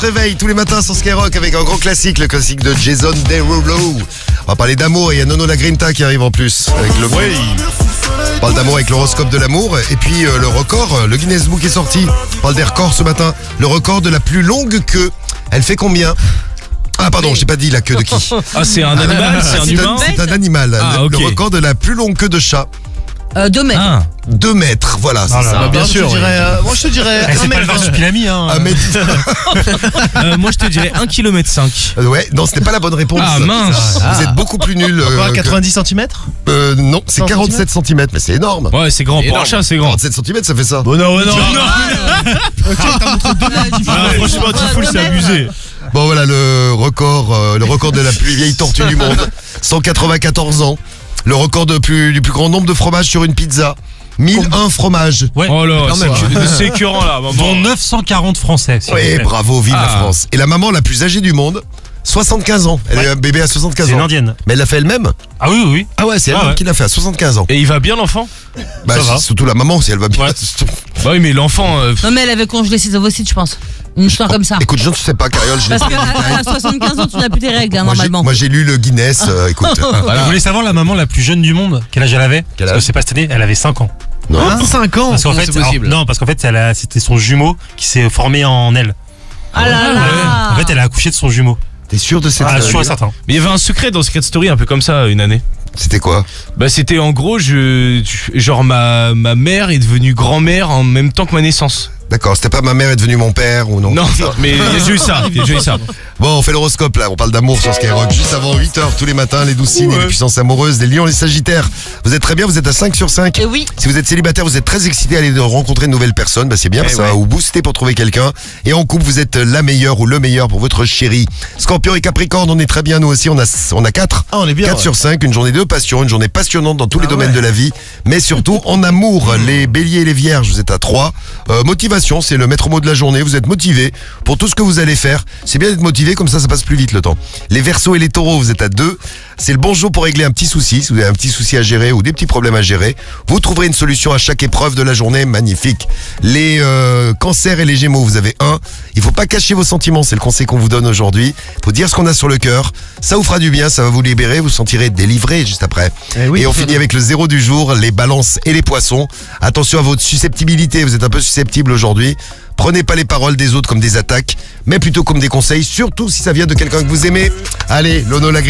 Réveil tous les matins sur Skyrock avec un grand classique, le classique de Jason Derulo. On va parler d'amour et il y a Nono Lagrinta qui arrive en plus avec le bruit. On parle d'amour avec l'horoscope de l'amour et puis le record, le Guinness Book est sorti. On parle des records ce matin. Le record de la plus longue queue, elle fait combien? Ah pardon, j'ai pas dit la queue de qui. Ah c'est un animal, c'est un humain. C'est un animal. Le record de la plus longue queue de chat. 2 mètres. Ah. 2 mètres, voilà, c'est ça. Bah, bien sûr. Moi je te dirais C'est pas le marsupilami, hein. 1 mètre. Moi je te dirais 1,5 km. Ouais, non, c'était pas la bonne réponse. Ah mince. Vous êtes beaucoup plus nuls. Quoi, 90 cm? Non, c'est 47 cm, mais c'est énorme. Ouais c'est grand, pour un chat c'est grand. 47 cm, ça fait ça. Oh non, non. Franchement Tifoul c'est abusé. Bon voilà le record de la plus vieille tortue du monde, 194 ans. Le record du plus grand nombre de fromages sur une pizza, 1001 fromages. Ouais. Oh là, c'est écœurant là, maman. Dont 940 Français. s'il vous Oui, plaît. bravo, vive la Ah. France. Et la maman la plus âgée du monde, 75 ans. Elle est un bébé à 75 C'est ans. une indienne. Mais elle l'a fait elle-même? Ah oui, oui, oui. Ah ouais, c'est elle-même ouais. qui l'a fait à 75 ans. Et il va bien l'enfant? Bah, Ça va. surtout la maman, si elle va bien. Ouais. Bah oui mais l'enfant... Non mais elle avait congelé ses ovocytes, je pense. Une histoire comme ça. Écoute, je ne sais pas, Cariole, je l'ai Parce pas dit. qu'à 75 ans, tu n'as plus tes règles, hein, Moi, normalement. j'ai lu le Guinness, écoute. Vous voulez savoir la maman la plus jeune du monde? Quel âge elle avait? Quel Parce âge que c'est pas cette année, elle avait 5 ans. Non. 5 ans. Parce qu'en fait, c'est possible. non, parce qu'en fait, c'était son jumeau qui s'est formé en elle. Ah là là. En fait, elle a accouché de son jumeau. T'es sûr de cette Ah, sûr et certain. Mais il y avait un secret dans Secret Story un peu comme ça une année. C'était quoi? Bah c'était en gros, genre ma mère est devenue grand-mère en même temps que ma naissance. D'accord, c'était pas ma mère est devenue mon père ou non? Non, mais il y a déjà eu ça, Bon, on fait l'horoscope là, on parle d'amour sur Skyrock. Juste avant 8h tous les matins, les douze signes et les puissances amoureuses, les lions, les sagittaires. Vous êtes très bien, vous êtes à 5 sur 5. Et oui. Si vous êtes célibataire, vous êtes très excité à aller rencontrer de nouvelles personnes, bah c'est bien, ça va vous booster pour trouver quelqu'un. Et en couple, vous êtes la meilleure ou le meilleur pour votre chérie. Scorpion et Capricorne, on est très bien, nous aussi, on a 4. Ah, on est bien. 4 sur 5, une journée de passion, une journée passionnante dans tous les domaines de la vie, mais surtout en amour. Les béliers et les vierges, vous êtes à 3. Motivation, c'est le maître mot de la journée, vous êtes motivé pour tout ce que vous allez faire. C'est bien d'être motivé, comme ça passe plus vite le temps. Les verseaux et les taureaux, vous êtes à 2. C'est le bon jour pour régler un petit souci. Si vous avez un petit souci à gérer ou des petits problèmes à gérer, vous trouverez une solution à chaque épreuve de la journée. Magnifique. Les cancers et les gémeaux, vous avez 1. Il faut pas cacher vos sentiments, c'est le conseil qu'on vous donne aujourd'hui. Il faut dire ce qu'on a sur le cœur. Ça vous fera du bien, ça va vous libérer, vous sentirez délivré juste après. Et on finit avec le 0 du jour, les balances et les poissons. Attention à votre susceptibilité, vous êtes un peu susceptible aujourd'hui. Prenez pas les paroles des autres comme des attaques, mais plutôt comme des conseils, surtout si ça vient de quelqu'un que vous aimez. Allez, Nono Lagrinta.